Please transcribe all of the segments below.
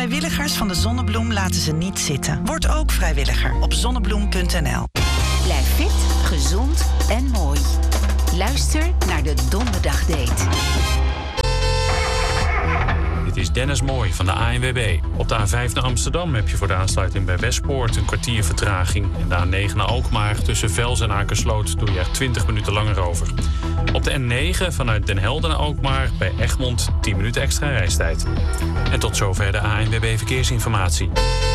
Vrijwilligers van de Zonnebloem laten ze niet zitten. Word ook vrijwilliger op zonnebloem.nl. Blijf fit, gezond en mooi. Luister naar de Donderdagdate. Dit is Dennis Mooi van de ANWB. Op de A5 naar Amsterdam heb je voor de aansluiting bij Westpoort een kwartier vertraging. En de A9 naar Alkmaar tussen Vels en Akersloot doe je er 20 minuten langer over. Op de N9 vanuit Den Helder naar Alkmaar bij Egmond 10 minuten extra reistijd. En tot zover de ANWB Verkeersinformatie.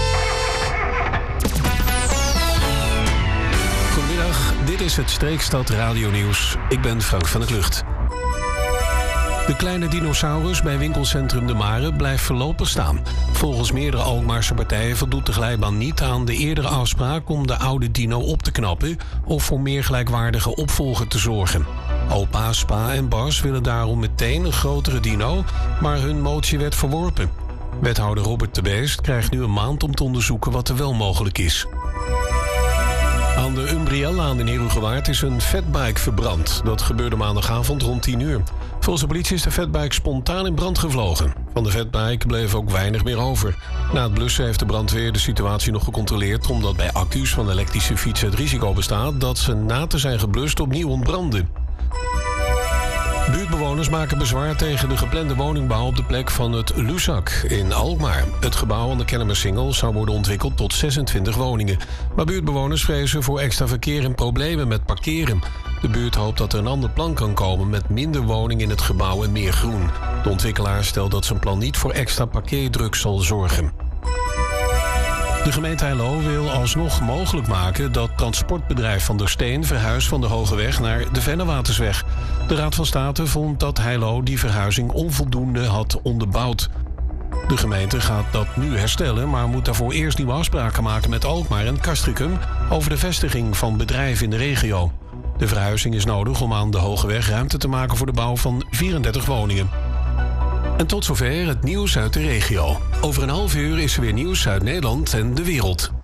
Goedemiddag, dit is het Streekstad Radio Nieuws. Ik ben Frank van der Klucht. De kleine dinosaurus bij winkelcentrum De Mare blijft voorlopig staan. Volgens meerdere Alkmaarse partijen voldoet de glijbaan niet aan de eerdere afspraak om de oude dino op te knappen of voor meer gelijkwaardige opvolger te zorgen. Opa, Spa en Bas willen daarom meteen een grotere dino, maar hun motie werd verworpen. Wethouder Robert de Beest krijgt nu een maand om te onderzoeken wat er wel mogelijk is. Aan de Umbriellaan in Herugewaard is een fatbike verbrand. Dat gebeurde maandagavond rond 10 uur. Volgens de politie is de fatbike spontaan in brand gevlogen. Van de fatbike bleef ook weinig meer over. Na het blussen heeft de brandweer de situatie nog gecontroleerd, omdat bij accu's van elektrische fietsen het risico bestaat dat ze na te zijn geblust opnieuw ontbranden. Buurtbewoners maken bezwaar tegen de geplande woningbouw op de plek van het Luzak in Alkmaar. Het gebouw aan de Kennemersingel zou worden ontwikkeld tot 26 woningen. Maar buurtbewoners vrezen voor extra verkeer en problemen met parkeren. De buurt hoopt dat er een ander plan kan komen met minder woningen in het gebouw en meer groen. De ontwikkelaar stelt dat zijn plan niet voor extra parkeerdruk zal zorgen. De gemeente Heilo wil alsnog mogelijk maken dat transportbedrijf Van der Steen verhuist van de Hogeweg naar de Vennewatersweg. De Raad van State vond dat Heilo die verhuizing onvoldoende had onderbouwd. De gemeente gaat dat nu herstellen, maar moet daarvoor eerst nieuwe afspraken maken met Alkmaar en Castricum over de vestiging van bedrijven in de regio. De verhuizing is nodig om aan de Hogeweg ruimte te maken voor de bouw van 34 woningen. En tot zover het nieuws uit de regio. Over een half uur is er weer nieuws uit Nederland en de wereld.